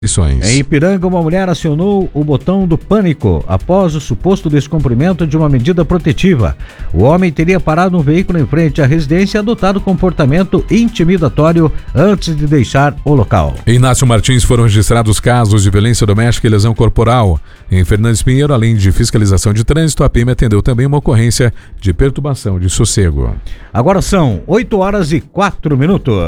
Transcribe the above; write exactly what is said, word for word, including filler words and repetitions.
Em Ipiranga, uma mulher acionou o botão do pânico após o suposto descumprimento de uma medida protetiva. O homem teria parado um veículo em frente à residência e adotado comportamento intimidatório antes de deixar o local. Em Inácio Martins foram registrados casos de violência doméstica e lesão corporal. Em Fernandes Pinheiro, além de fiscalização de trânsito, a P M atendeu também uma ocorrência de perturbação de sossego. Agora são oito horas e quatro minutos.